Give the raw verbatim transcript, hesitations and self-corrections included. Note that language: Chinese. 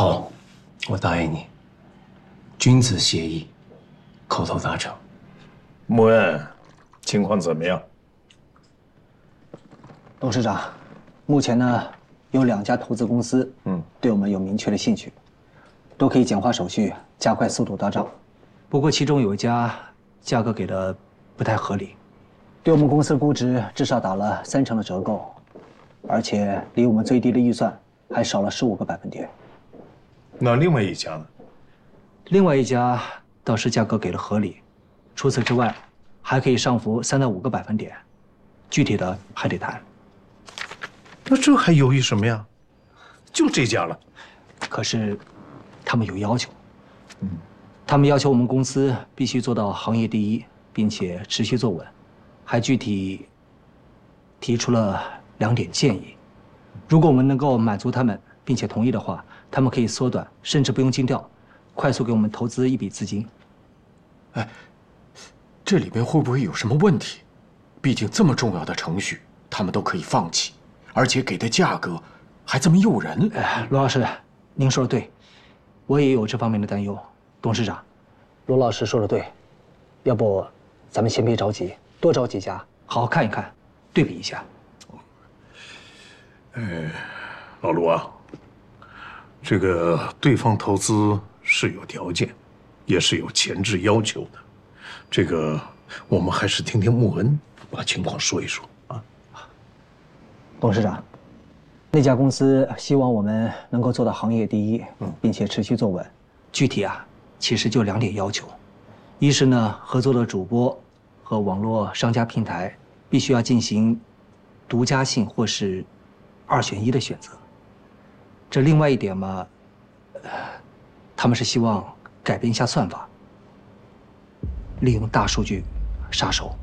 好，我答应你。君子协议，口头达成。 穆恩，情况怎么样？ 董事长，目前呢有两家投资公司，嗯，对我们有明确的兴趣，都可以简化手续，加快速度到账。不过其中有一家价格给的不太合理，对我们公司估值至少打了三成的折扣，而且离我们最低的预算还少了十五个百分点。 那另外一家呢？ 另外一家倒是价格给的合理，除此之外，还可以上浮三到五个百分点，具体的还得谈。 那这还犹豫什么呀？就这家了。 可是，他们有要求。嗯，他们要求我们公司必须做到行业第一，并且持续做稳，还具体提出了两点建议。如果我们能够满足他们，并且同意的话，他们可以缩短，甚至不用尽调，快速给我们投资一笔资金。 哎，这里边会不会有什么问题？毕竟这么重要的程序，他们都可以放弃，而且给的价格还这么诱人。 哎，罗老师，您说的对，我也有这方面的担忧。董事长，罗老师说的对，要不咱们先别着急，多找几家，好好看一看，对比一下。 哎，老卢啊，这个对方投资是有条件，也是有前置要求的。这个我们还是听听穆恩把情况说一说啊。 董事长，那家公司希望我们能够做到行业第一，并且持续做稳。具体啊，其实就两点要求：一是呢，合作的主播和网络商家平台必须要进行独家性或是二选一的选择。这另外一点嘛，呃，他们是希望改变一下算法，利用大数据杀手。